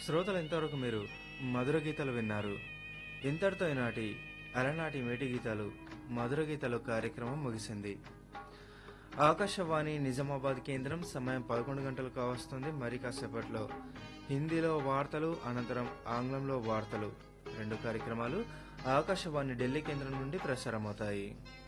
శ్రోతలు ఇంతవరకు మీరు మధుర గీతాలు విన్నారు. ఇంతటితో ఈనాటి అలనాటి మేటి గీతాలు మధుర గీతాలు కార్యక్రమం ముగిసింది. ఆకాశవాణి నిజామాబాద్ కేంద్రం సమయం 11 గంటలు కావస్తుంది. మరి కాసేపట్లో హిందీలో వార్తలు, అనంతరం ఆంగ్లంలో వార్తలు, రెండు కార్యక్రమాలు ఆకాశవాణి ఢిల్లీ కేంద్రం నుండి ప్రసారమవుతాయి.